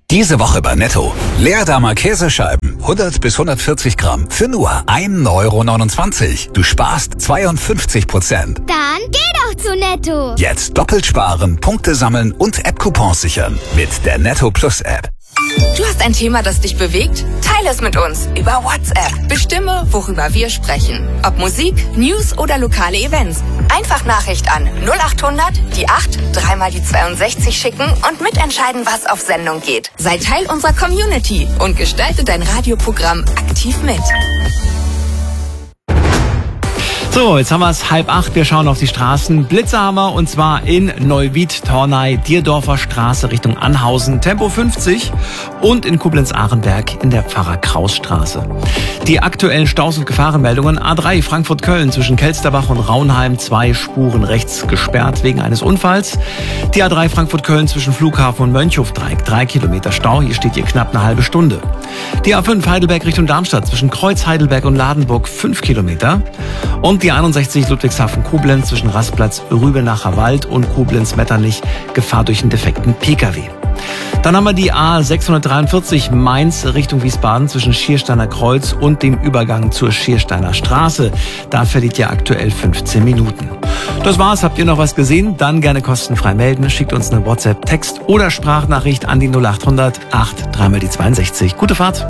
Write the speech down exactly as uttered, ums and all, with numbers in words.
Diese Woche bei Netto. Leerdammer Käsescheiben, hundert bis hundertvierzig Gramm, für nur ein Euro neunundzwanzig. Du sparst zweiundfünfzig Prozent. Dann geh doch zu Netto. Jetzt doppelt sparen, Punkte sammeln und App-Coupons sichern. Mit der Netto Plus App. Du hast ein Thema, das dich bewegt? Teile es mit uns über WhatsApp. Bestimme, worüber wir sprechen. Ob Musik, News oder lokale Events. Einfach Nachricht an null acht hundert, die acht, dreimal die zweiundsechzig schicken und mitentscheiden, was auf Sendung geht. Sei Teil unserer Community und gestalte dein Radioprogramm aktiv mit. So, jetzt haben wir es halb acht. Wir schauen auf die Straßen. Blitzer haben wir, und zwar in Neuwied, Tornay, Dierdorfer Straße Richtung Anhausen, Tempo fünfzig, und in Koblenz-Arenberg in der Pfarrer-Kraus-Straße. Die aktuellen Staus- und Gefahrenmeldungen: A drei Frankfurt-Köln zwischen Kelsterbach und Raunheim, zwei Spuren rechts gesperrt wegen eines Unfalls. Die A drei Frankfurt-Köln zwischen Flughafen und Mönchhofdreieck, drei Kilometer Stau. Hier steht hier knapp eine halbe Stunde. Die A fünf Heidelberg Richtung Darmstadt zwischen Kreuz Heidelberg und Ladenburg, fünf Kilometer. Und die einundsechzig Ludwigshafen-Koblenz zwischen Rastplatz Rübenacher Wald und Koblenz-Metternich, Gefahr durch einen defekten Pkw. Dann haben wir die A sechshundertdreiundvierzig Mainz Richtung Wiesbaden zwischen Schiersteiner Kreuz und dem Übergang zur Schiersteiner Straße. Da verliert ihr aktuell fünfzehn Minuten. Das war's. Habt ihr noch was gesehen? Dann gerne kostenfrei melden. Schickt uns eine WhatsApp, Text oder Sprachnachricht an die null acht hundert, acht, dreimal die zweiundsechzig. Gute Fahrt.